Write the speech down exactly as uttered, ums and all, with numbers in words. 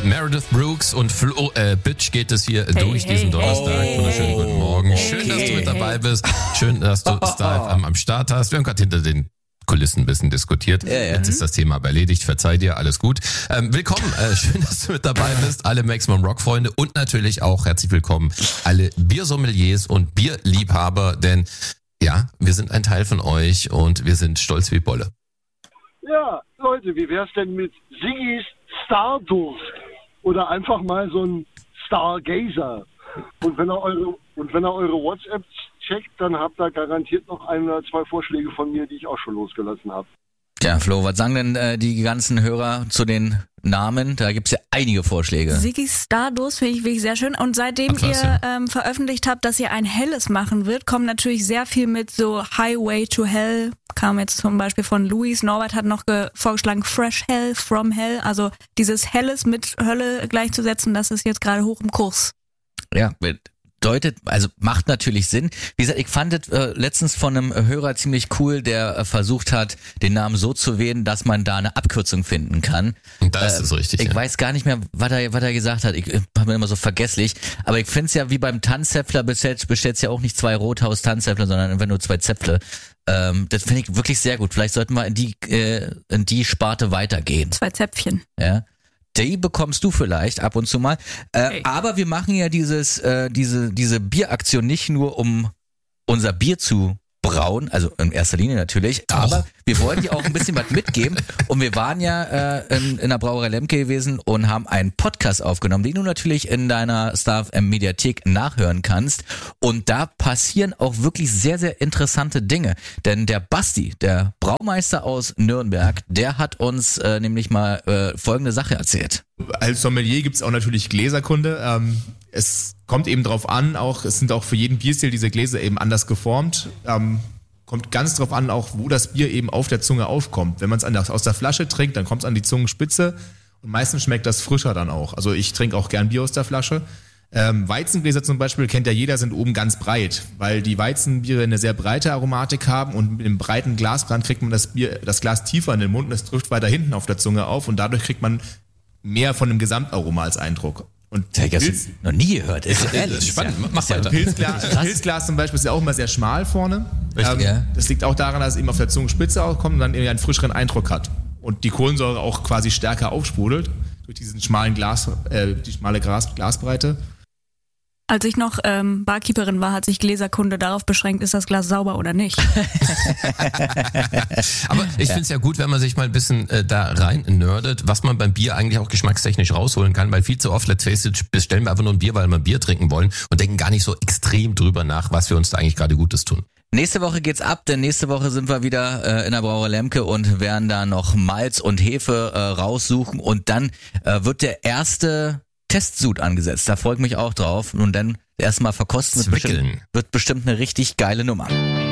Meredith Brooks und Flo, äh, Bitch geht es hier hey, durch hey, diesen Donnerstag. Hey, Wunderschönen hey, guten Morgen. Okay. Schön, dass du mit dabei bist. Schön, dass du Star am, am Start hast. Wir haben gerade hinter den Kulissen ein bisschen diskutiert. Ja, ja. Jetzt ist das Thema aber erledigt. Verzeih dir, alles gut. Ähm, willkommen. Äh, schön, dass du mit dabei bist. Alle Maximum Rock Freunde und natürlich auch herzlich willkommen alle Biersommeliers und Bierliebhaber, denn ja, wir sind ein Teil von euch und wir sind stolz wie Bolle. Ja, Leute, wie wär's denn mit Siggis Stardust? Oder einfach mal so ein Stargazer. Und wenn ihr eure, und wenn ihr eure WhatsApp checkt, dann habt ihr garantiert noch ein oder zwei Vorschläge von mir, die ich auch schon losgelassen habe. Ja, Flo, was sagen denn äh, die ganzen Hörer zu den Namen? Da gibt's ja einige Vorschläge. Siggis Stardust finde ich wirklich sehr schön. Und seitdem Ach, was, ihr ja. ähm, veröffentlicht habt, dass ihr ein Helles machen wird, kommen natürlich sehr viel mit so Highway to Hell. Kam jetzt zum Beispiel von Luis. Norbert hat noch ge- vorgeschlagen Fresh Hell, From Hell. Also dieses Helles mit Hölle gleichzusetzen, das ist jetzt gerade hoch im Kurs. Ja, deutet, also macht natürlich Sinn. Wie gesagt, ich fand es äh, letztens von einem Hörer ziemlich cool, der äh, versucht hat, den Namen so zu wählen, dass man da eine Abkürzung finden kann. Und da ist es äh, richtig. Ich ja. weiß gar nicht mehr, was er, was er gesagt hat. Ich, ich bin immer so vergesslich. Aber ich finde es ja wie beim Tanzäpfler, bestellt es ja auch nicht zwei Rothaus-Tanzäpfler, sondern einfach nur zwei Zäpfle. Ähm, das finde ich wirklich sehr gut. Vielleicht sollten wir in die, äh, in die Sparte weitergehen. Zwei Zäpfchen. Ja. Die bekommst du vielleicht ab und zu mal. Äh, hey. Aber wir machen ja dieses, äh, diese, diese Bieraktion nicht nur, um unser Bier zu brauen, also in erster Linie natürlich, Doch. aber wir wollen dir auch ein bisschen was mitgeben. Und wir waren ja äh, in, in der Brauerei Lemke gewesen und haben einen Podcast aufgenommen, den du natürlich in deiner Star F M Mediathek nachhören kannst. Und da passieren auch wirklich sehr, sehr interessante Dinge. Denn der Basti, der Braumeister aus Nürnberg, der hat uns äh, nämlich mal äh, folgende Sache erzählt. Als Sommelier gibt's auch natürlich Gläserkunde. Ähm, es kommt eben drauf an, auch es sind auch für jeden Bierstil diese Gläser eben anders geformt. Ähm, kommt ganz drauf an, auch wo das Bier eben auf der Zunge aufkommt. Wenn man es aus der Flasche trinkt, dann kommt es an die Zungenspitze und meistens schmeckt das frischer dann auch. Also ich trinke auch gern Bier aus der Flasche. Ähm, Weizengläser zum Beispiel, kennt ja jeder, sind oben ganz breit, weil die Weizenbiere eine sehr breite Aromatik haben und mit einem breiten Glasbrand kriegt man das Bier, das Glas tiefer in den Mund und es trifft weiter hinten auf der Zunge auf und dadurch kriegt man mehr von dem Gesamtaroma als Eindruck. Und ich habe noch nie gehört. Ist ja, das ist spannend. Ja, Mach weiter. Pilzglas, Pilzglas zum Beispiel ist ja auch immer sehr schmal vorne. Richtig, ähm, ja. Das liegt auch daran, dass es eben auf der Zungenspitze aufkommt und dann eben einen frischeren Eindruck hat. Und die Kohlensäure auch quasi stärker aufsprudelt durch diesen schmalen Glas, äh, die schmale Glas, Glasbreite. Als ich noch ähm, Barkeeperin war, hat sich Gläserkunde darauf beschränkt, ist das Glas sauber oder nicht. Aber ich finde es ja gut, wenn man sich mal ein bisschen äh, da rein nerdet, was man beim Bier eigentlich auch geschmackstechnisch rausholen kann, weil viel zu oft, let's face it, bestellen wir einfach nur ein Bier, weil wir ein Bier trinken wollen und denken gar nicht so extrem drüber nach, was wir uns da eigentlich gerade Gutes tun. Nächste Woche geht's ab, denn nächste Woche sind wir wieder äh, in der Brauerei Lemke und werden da noch Malz und Hefe äh, raussuchen und dann äh, wird der erste Testsud angesetzt. Da freue ich mich auch drauf. Und dann erstmal verkosten wird bestimmt, wird bestimmt eine richtig geile Nummer.